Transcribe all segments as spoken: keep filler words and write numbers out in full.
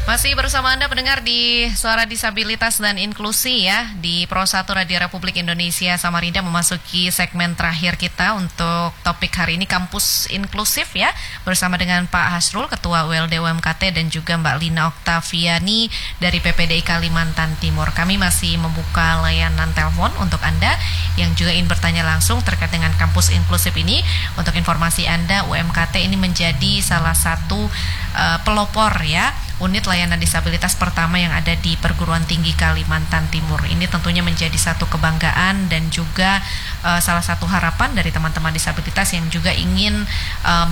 Masih bersama Anda pendengar di Suara Disabilitas dan Inklusi ya, di Pro satu Radio Republik Indonesia Samarinda, memasuki segmen terakhir kita untuk topik hari ini, kampus inklusif ya, bersama dengan Pak Hasrul, Ketua U L D U M K T, dan juga Mbak Lina Oktaviani dari P P D I Kalimantan Timur. Kami masih membuka layanan telepon untuk Anda yang juga ingin bertanya langsung terkait dengan kampus inklusif ini. Untuk informasi Anda, U M K T ini menjadi salah satu uh, pelopor ya, unit layanan disabilitas pertama yang ada di perguruan tinggi Kalimantan Timur. Ini tentunya menjadi satu kebanggaan dan juga uh, salah satu harapan dari teman-teman disabilitas yang juga ingin um,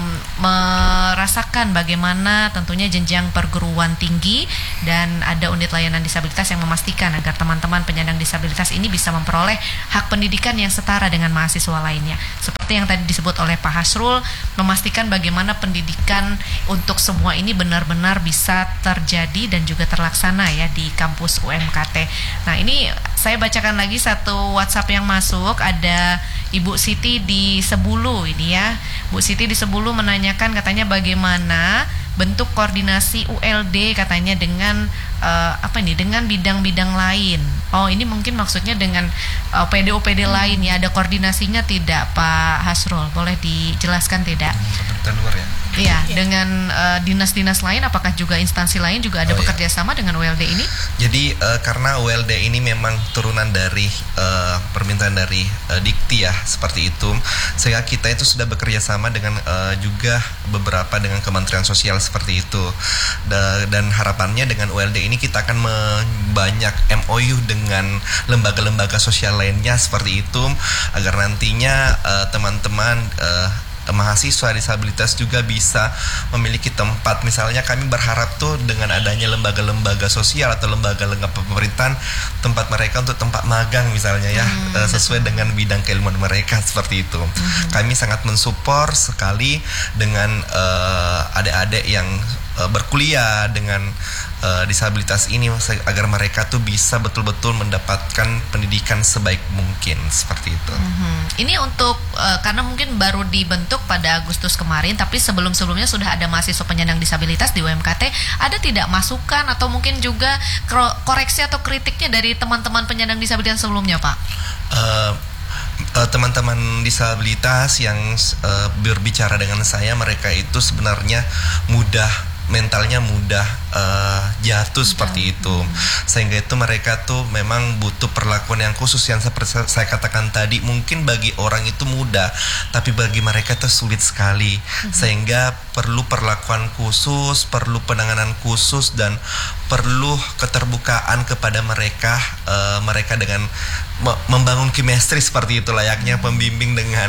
merasakan bagaimana tentunya jenjang perguruan tinggi, dan ada unit layanan disabilitas yang memastikan agar teman-teman penyandang disabilitas ini bisa memperoleh hak pendidikan yang setara dengan mahasiswa lainnya. Seperti yang tadi disebut oleh Pak Hasrul, memastikan bagaimana pendidikan untuk semua ini benar-benar bisa bisa terjadi dan juga terlaksana ya di kampus U M K T. Nah, ini saya bacakan lagi satu WhatsApp yang masuk. Ada Ibu Siti di Sebulu ini ya. Bu Siti di Sebulu menanyakan katanya bagaimana bentuk koordinasi U L D katanya dengan uh, apa ini dengan bidang-bidang lain. Oh, ini mungkin maksudnya dengan uh, P D O P D lain ya, ada koordinasinya tidak Pak Hasrul? Boleh dijelaskan tidak? Pemerintah luar ya? Iya, ya. Dengan uh, dinas-dinas lain, apakah juga instansi lain juga ada oh, bekerja sama ya. dengan U L D ini? Jadi uh, karena U L D ini memang turunan dari uh, permintaan dari uh, Dikti ya, seperti itu, sehingga kita itu sudah bekerja sama dengan uh, juga beberapa dengan Kementerian Sosial seperti itu. Da, dan harapannya dengan U L D ini kita akan membanyak M O U dengan lembaga-lembaga sosial lainnya seperti itu, agar nantinya uh, teman-teman uh, mahasiswa disabilitas juga bisa memiliki tempat. Misalnya kami berharap tuh dengan adanya lembaga-lembaga sosial atau lembaga-lembaga pemerintahan, tempat mereka untuk tempat magang misalnya ya, hmm. sesuai dengan bidang keilmuan mereka seperti itu. Hmm. Kami sangat mensupport sekali dengan uh, adik-adik yang uh, berkuliah dengan uh, disabilitas ini, agar mereka tuh bisa betul-betul mendapatkan pendidikan sebaik mungkin seperti itu. Hmm. Ini untuk uh, karena mungkin baru dibentuk pada Agustus kemarin, tapi sebelum-sebelumnya sudah ada mahasiswa penyandang disabilitas di U M K T. Ada tidak masukan atau mungkin juga koreksi atau kritiknya dari teman-teman penyandang disabilitas sebelumnya, Pak? Uh, uh, teman-teman disabilitas yang uh, berbicara dengan saya, mereka itu sebenarnya mudah, mentalnya mudah uh, jatuh seperti itu, sehingga itu mereka tuh memang butuh perlakuan yang khusus yang seperti saya katakan tadi. Mungkin bagi orang itu mudah, tapi bagi mereka itu sulit sekali, sehingga perlu perlakuan khusus, perlu penanganan khusus, dan perlu keterbukaan kepada mereka, uh, mereka dengan me- membangun chemistry seperti itu layaknya pembimbing dengan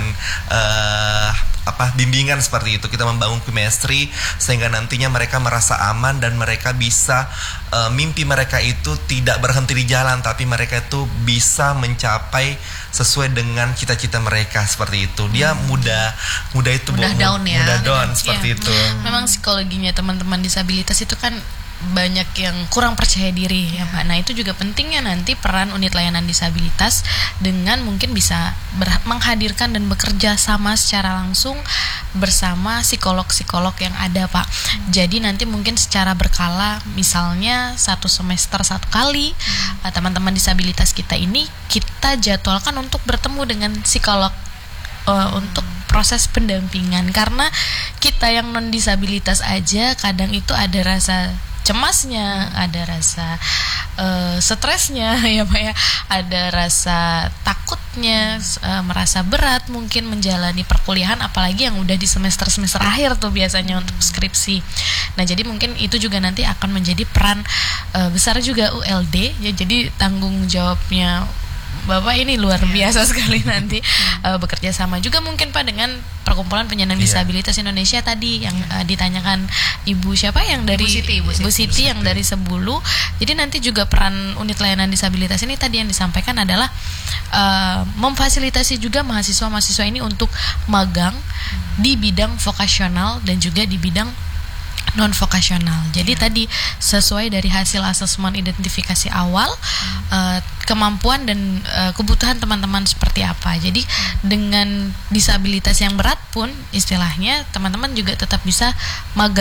uh, apa bimbingan seperti itu. Kita membangun chemistry sehingga nantinya mereka merasa aman dan mereka bisa uh, mimpi mereka itu tidak berhenti di jalan, tapi mereka itu bisa mencapai sesuai dengan cita-cita mereka seperti itu. Dia hmm. mudah mudah itu mudah bu, down ya. Mudah down ya. Seperti ya. itu. Memang psikologinya teman-teman disabilitas itu kan banyak yang kurang percaya diri ya Pak. Nah, itu juga pentingnya nanti peran unit layanan disabilitas dengan mungkin bisa ber- menghadirkan dan bekerja sama secara langsung bersama psikolog-psikolog yang ada Pak. Hmm. Jadi nanti mungkin secara berkala, misalnya satu semester satu kali, hmm. teman-teman disabilitas kita ini kita jadwalkan untuk bertemu dengan psikolog uh, hmm. untuk proses pendampingan. Karena kita yang non disabilitas aja kadang itu ada rasa cemasnya, ada rasa uh, stresnya ya Pak ya, ada rasa takutnya, uh, merasa berat mungkin menjalani perkuliahan, apalagi yang udah di semester-semester akhir tuh biasanya untuk skripsi. Nah, jadi mungkin itu juga nanti akan menjadi peran uh, besar juga U L D ya, jadi tanggung jawabnya Bapak ini luar biasa sekali nanti uh, bekerja sama juga mungkin Pak dengan Perkumpulan Penyandang yeah. Disabilitas Indonesia tadi yang uh, ditanyakan Ibu siapa yang dari Ibu Siti, Ibu Siti, Bu Siti, Siti yang dari Sebulu. Jadi nanti juga peran unit layanan disabilitas ini tadi yang disampaikan adalah uh, memfasilitasi juga mahasiswa-mahasiswa ini untuk magang hmm. di bidang vokasional dan juga di bidang non vokasional. Jadi ya. Tadi sesuai dari hasil asesmen identifikasi awal, hmm. uh, kemampuan dan uh, kebutuhan teman-teman seperti apa. Jadi hmm. dengan disabilitas yang berat pun istilahnya teman-teman juga tetap bisa magang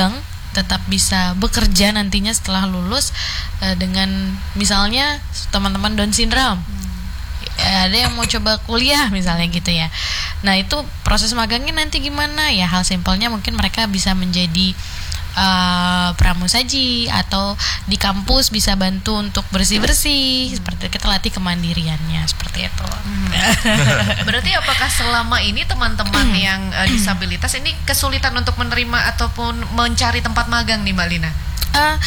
tetap bisa bekerja nantinya setelah lulus uh, dengan misalnya teman-teman Down syndrome. Hmm. Ada yang mau coba kuliah misalnya gitu ya. Nah, itu proses magangnya nanti gimana ya? Hal simpelnya mungkin mereka bisa menjadi Uh, pramusaji atau di kampus bisa bantu untuk bersih-bersih, hmm. seperti kita latih kemandiriannya seperti itu. Hmm. Berarti apakah selama ini teman-teman yang uh, disabilitas ini kesulitan untuk menerima ataupun mencari tempat magang nih Mbak Lina? Uh,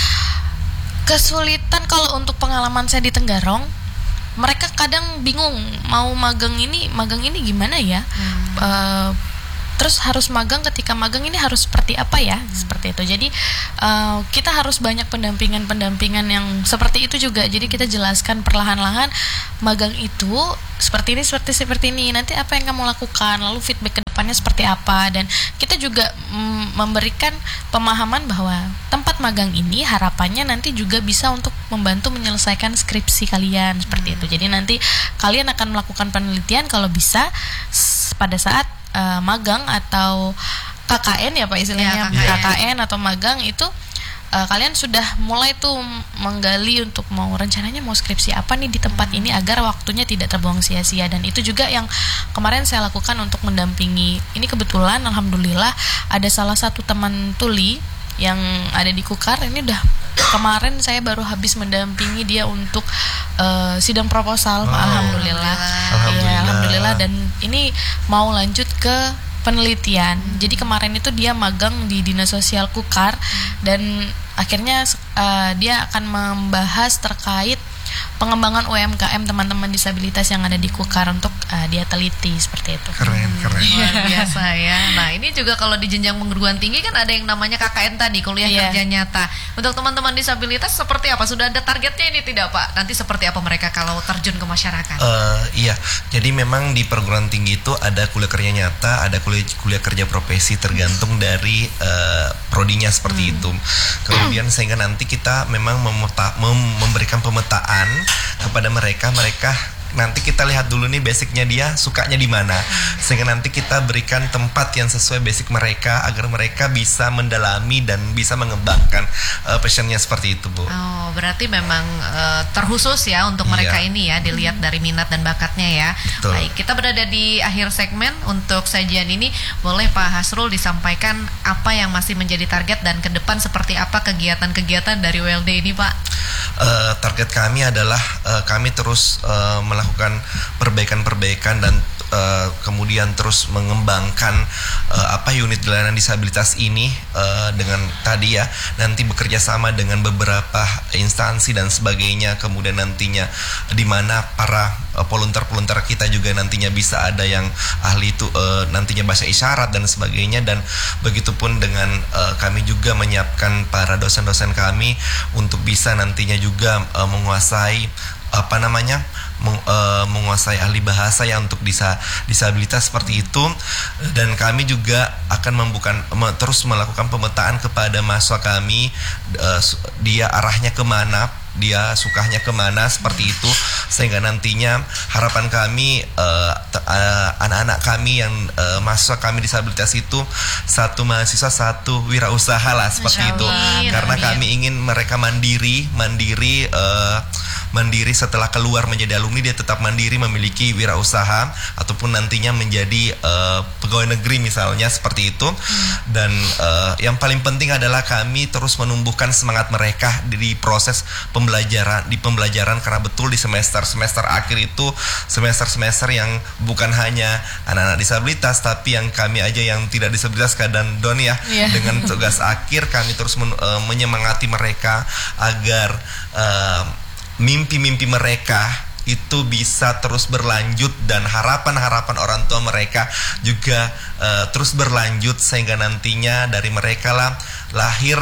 kesulitan kalau untuk pengalaman saya di Tenggarong, mereka kadang bingung mau magang ini, magang ini gimana ya? Hmm. Uh, Terus harus magang, ketika magang ini harus seperti apa ya? Hmm. Seperti itu. Jadi uh, kita harus banyak pendampingan-pendampingan yang seperti itu juga. Jadi kita jelaskan perlahan-lahan magang itu seperti ini, seperti seperti ini. Nanti apa yang kamu lakukan? Lalu feedback ke depannya seperti apa? Dan kita juga mm, memberikan pemahaman bahwa tempat magang ini harapannya nanti juga bisa untuk membantu menyelesaikan skripsi kalian seperti hmm. itu. Jadi nanti kalian akan melakukan penelitian kalau bisa pada saat Uh, magang atau K K N ya Pak istilahnya, ya, K K N atau magang itu uh, kalian sudah mulai tuh menggali untuk mau rencananya mau skripsi apa nih di tempat hmm. ini agar waktunya tidak terbuang sia-sia. Dan itu juga yang kemarin saya lakukan untuk mendampingi. Ini kebetulan alhamdulillah ada salah satu teman tuli yang ada di Kukar, ini udah kemarin saya baru habis mendampingi dia untuk uh, sidang proposal. Oh, alhamdulillah. Alhamdulillah. Ya, alhamdulillah. Dan ini mau lanjut ke penelitian. Hmm. Jadi kemarin itu dia magang di Dinas Sosial Kukar hmm. dan akhirnya uh, dia akan membahas terkait pengembangan U M K M teman-teman disabilitas yang ada di Kukar untuk uh, dia teliti seperti itu. Keren, keren. Luar biasa ya. Nah, ini juga kalau di jenjang perguruan tinggi kan ada yang namanya K K N tadi, kuliah yeah. kerja nyata. Untuk teman-teman disabilitas seperti apa? Sudah ada targetnya ini tidak Pak? Nanti seperti apa mereka kalau terjun ke masyarakat? Uh, iya, jadi memang di perguruan tinggi itu ada kuliah kerja nyata, ada kuliah, kuliah kerja profesi tergantung dari uh, prodinya seperti hmm. itu. Kemudian sehingga nanti kita memang memeta, mem- memberikan pemetaan kepada mereka, mereka nanti kita lihat dulu nih basicnya dia sukanya di mana, sehingga nanti kita berikan tempat yang sesuai basic mereka agar mereka bisa mendalami dan bisa mengembangkan uh, passionnya seperti itu Bu. Oh, berarti memang uh, terkhusus ya untuk mereka iya. ini ya, dilihat dari minat dan bakatnya ya. Betul. Baik, kita berada di akhir segmen. Untuk sajian ini boleh Pak Hasrul disampaikan apa yang masih menjadi target dan ke depan seperti apa kegiatan-kegiatan dari W L D ini Pak? Uh, target kami adalah uh, kami terus uh, melakukan perbaikan-perbaikan dan uh, kemudian terus mengembangkan uh, apa unit layanan disabilitas ini uh, dengan tadi ya nanti bekerja sama dengan beberapa instansi dan sebagainya, kemudian nantinya di mana para uh, volunteer-volunteer kita juga nantinya bisa ada yang ahli itu uh, nantinya bahasa isyarat dan sebagainya, dan begitupun dengan uh, kami juga menyiapkan para dosen-dosen kami untuk bisa nantinya juga uh, menguasai apa namanya meng, uh, menguasai ahli bahasa yang untuk disa, disabilitas seperti itu. Dan kami juga akan membuka me, terus melakukan pemetaan kepada mahasiswa kami, uh, dia arahnya kemana, dia sukanya kemana seperti itu, sehingga nantinya harapan kami uh, t- uh, anak-anak kami yang uh, mahasiswa kami disabilitas itu satu mahasiswa satu wirausaha lah seperti itu, karena kami ingin mereka mandiri mandiri uh, mandiri setelah keluar menjadi alumni, dia tetap mandiri memiliki wirausaha ataupun nantinya menjadi uh, pegawai negeri misalnya seperti itu. hmm. Dan uh, yang paling penting adalah kami terus menumbuhkan semangat mereka di proses pembelajaran di pembelajaran karena betul di semester semester akhir itu semester-semester yang bukan hanya anak-anak disabilitas tapi yang kami aja yang tidak disabilitas kadang Don ya yeah. dengan tugas akhir kami terus men, uh, menyemangati mereka agar uh, mimpi-mimpi mereka itu bisa terus berlanjut dan harapan-harapan orang tua mereka juga uh, terus berlanjut, sehingga nantinya dari mereka lah lahir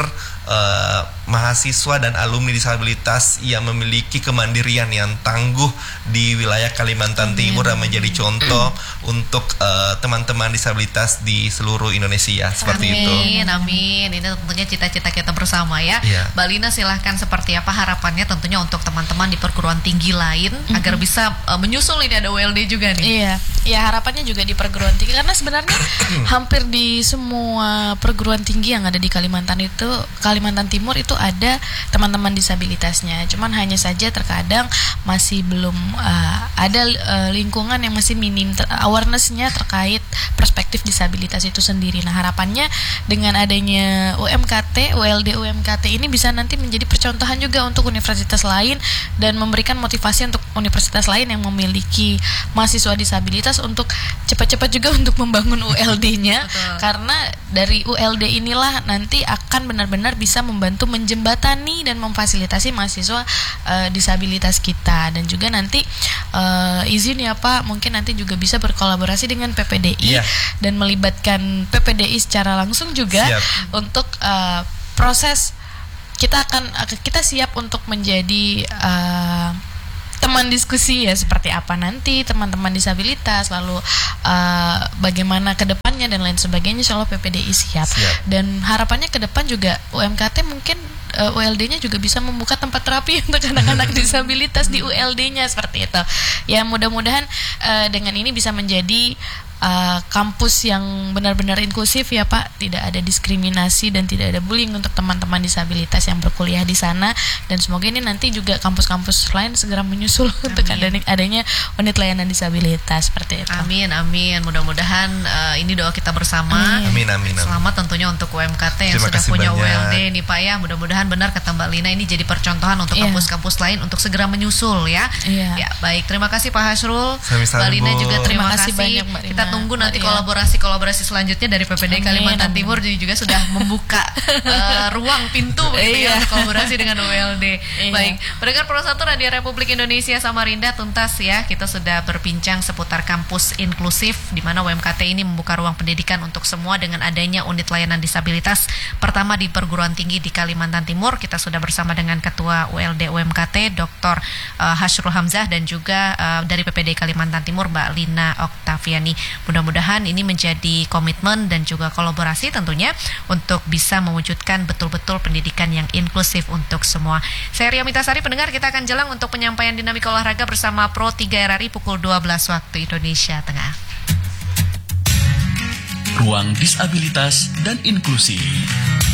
uh, mahasiswa dan alumni disabilitas yang memiliki kemandirian yang tangguh di wilayah Kalimantan Amin. Timur dan menjadi contoh untuk uh, teman-teman disabilitas di seluruh Indonesia seperti amin, itu. Amin, amin. Ini tentunya cita-cita kita bersama ya. Yeah. Mbak Lina silahkan seperti apa harapannya tentunya untuk teman-teman di perguruan tinggi lain mm-hmm. agar bisa uh, menyusul ini ada W L D juga nih. Iya, ya harapannya juga di perguruan tinggi karena sebenarnya hampir di semua perguruan tinggi yang ada di Kalimantan itu Kalimantan Timur itu ada teman-teman disabilitasnya. Cuman hanya saja terkadang masih belum uh, ada uh, lingkungan yang masih minim ter- awareness-nya terkait perspektif disabilitas itu sendiri. Nah, harapannya dengan adanya U M K T, W L D U M K T ini bisa nanti menjadi percontohan juga untuk universitas lain dan memberikan motivasi untuk universitas lain yang memiliki mahasiswa disabilitas untuk cepat-cepat juga untuk membangun U L D-nya. Karena dari U L D inilah nanti akan benar-benar bisa membantu menjembatani dan memfasilitasi mahasiswa uh, disabilitas kita. Dan juga nanti uh, izin ya Pak, mungkin nanti juga bisa berkolaborasi dengan P P D I yeah. dan melibatkan P P D I secara langsung juga Siap. untuk uh, proses kita akan kita siap untuk menjadi uh, teman diskusi ya seperti apa nanti teman-teman disabilitas, lalu uh, bagaimana ke depannya dan lain sebagainya. Insyaallah P P D I siap. siap. Dan harapannya ke depan juga U M K T mungkin uh, U L D-nya juga bisa membuka tempat terapi untuk anak-anak disabilitas di U L D-nya seperti itu. Ya mudah-mudahan uh, dengan ini bisa menjadi Uh, kampus yang benar-benar inklusif ya Pak, tidak ada diskriminasi dan tidak ada bullying untuk teman-teman disabilitas yang berkuliah di sana. Dan semoga ini nanti juga kampus-kampus lain segera menyusul amin. Untuk adanya, adanya unit layanan disabilitas seperti itu. Amin, amin. Mudah-mudahan uh, ini doa kita bersama. Amin, amin, amin. Selamat tentunya untuk U M K T yang Terima sudah punya banyak. W L D nih Pak ya. Mudah-mudahan benar kata Mbak Lina ini jadi percontohan untuk yeah. kampus-kampus lain untuk segera menyusul ya. Yeah. Ya, baik. Terima kasih Pak Hasrul. Sami-sami, Mbak Lina juga terima, terima kasih kasih banyak Mbak Lina. Kita tunggu nanti iya. kolaborasi-kolaborasi selanjutnya dari P P D I Kalimantan Timur juga sudah membuka uh, ruang pintu gitu ya untuk kolaborasi dengan U L D. Iya. Baik, pendengar Pro satu Radio Republik Indonesia Samarinda, tuntas ya kita sudah berbincang seputar kampus inklusif di mana U M K T ini membuka ruang pendidikan untuk semua dengan adanya unit layanan disabilitas pertama di perguruan tinggi di Kalimantan Timur. Kita sudah bersama dengan Ketua U L D U M K T Doktor uh, Hasrul Hamzah dan juga uh, dari P P D I Kalimantan Timur Mbak Lina Oktaviani. Mudah-mudahan ini menjadi komitmen dan juga kolaborasi tentunya untuk bisa mewujudkan betul-betul pendidikan yang inklusif untuk semua. Saya Ria Mitasari, pendengar, kita akan jelang untuk penyampaian dinamika olahraga bersama Pro tiga R R I pukul dua belas waktu Indonesia Tengah. Ruang Disabilitas dan Inklusi.